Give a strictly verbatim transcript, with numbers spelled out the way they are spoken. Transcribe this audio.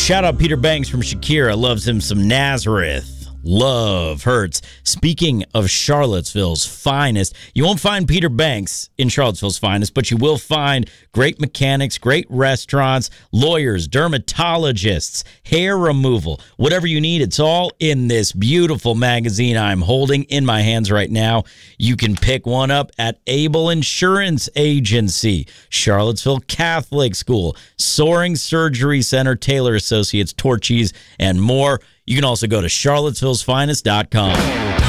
Shout out Peter Banks from Shakira. Loves him some Nazareth. Love hurts. Speaking of Charlottesville's finest, you won't find Peter Banks in Charlottesville's finest, but you will find great mechanics, great restaurants, lawyers, dermatologists, hair removal, whatever you need. It's all in this beautiful magazine I'm holding in my hands right now. You can pick one up at Able Insurance Agency, Charlottesville Catholic School, Soaring Surgery Center, Taylor Associates, Torchy's, and more. You can also go to charlottesville's finest dot com.